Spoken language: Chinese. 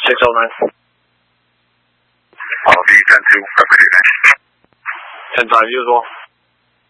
609. I'll be 10-2, ready next. 10-5, usual.